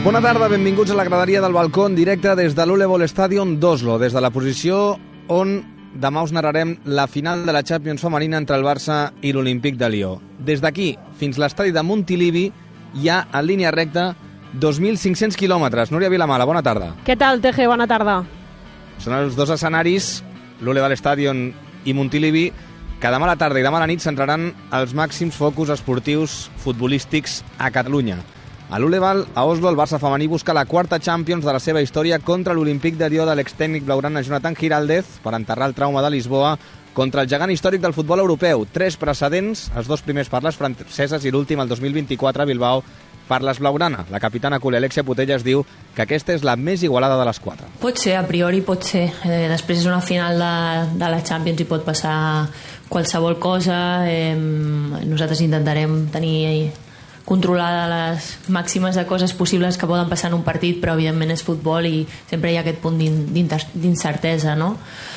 Bona tarda, benvinguts a la graderia del balcó en directe des de l'Ullevoll Stadium d'Oslo, des de la posició on demà us narrarem la final de la Champions femenina entre el Barça i l'Olímpic de Lió. Des d'aquí fins l'estadi de Montilivi hi ha en línia recta 2.500 quilòmetres. Núria Vilamala, bona tarda. Què tal, TG? Bona tarda. Són els dos escenaris, l'Ullevoll Stadium i Montilivi, que demà a la tarda i demà a la nit centraran els màxims focus esportius futbolístics a Catalunya. A l'Ullevoll, a Oslo, el Barça femení busca la quarta Champions de la seva història contra l'Olímpic de Lió de l'extècnic blaugrana Jonathan Giraldez per enterrar el trauma de Lisboa contra el gegant històric del futbol europeu. 3 precedents, els 2 primers per les franceses i l'últim el 2024 a Bilbao per les blaugrana. La capitana culé Alexia Putellas diu que aquesta és la més igualada de les 4. Pot ser, a priori pot ser. Després és una final de la Champions i pot passar qualsevol cosa. Nosaltres intentarem tenir controlada les màximes de coses possibles que poden passar en un partit, però evidentment és futbol i sempre hi ha aquest punt d'incertesa, no?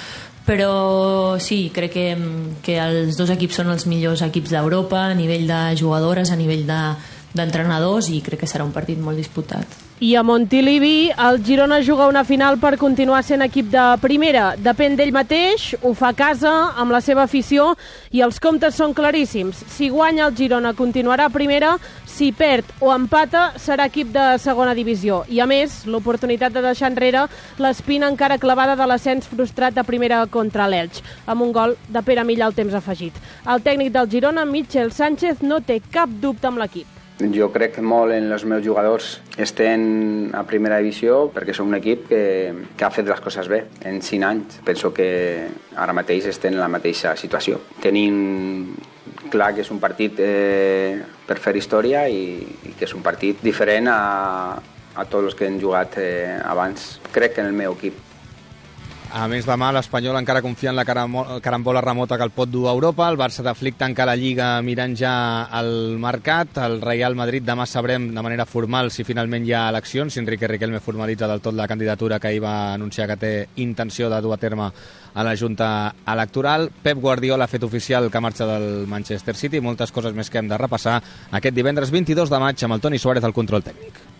Però sí, crec que els dos equips són els millors equips d'Europa a nivell de jugadores, a nivell d'entrenadors, i crec que serà un partit molt disputat. I a Montilivi el Girona juga una final per continuar sent equip de primera. Depèn d'ell mateix, ho fa a casa, amb la seva afició, i els comptes són claríssims. Si guanya el Girona continuarà a primera, si perd o empata serà equip de segona divisió. I a més, l'oportunitat de deixar enrere l'espina encara clavada de l'ascens frustrat a primera contra l'Elx, amb un gol de Pere Milla al temps afegit. El tècnic del Girona, Michel Sánchez, no té cap dubte amb l'equip. Jo crec molt en els meus jugadors estan a primera divisió perquè són un equip que ha fet les coses bé en 5 anys. Penso que ara mateix estem en la mateixa situació. Tenim clar que és un partit per fer història i que és un partit diferent a tots els que han jugat abans. Crec en el meu equip. A més, demà l'Espanyol encara confia en la carambola remota que el pot dur a Europa. El Barça de Flick tanca la Lliga mirant ja el mercat. El Real Madrid demà sabrem de manera formal si finalment hi ha eleccions, si Enrique Riquelme formalitza del tot la candidatura que ahir va anunciar que té intenció de dur a terme a la Junta Electoral. Pep Guardiola ha fet oficial que marxa del Manchester City. Moltes coses més que hem de repassar aquest divendres 22 de maig amb el Toni Suárez al control tècnic.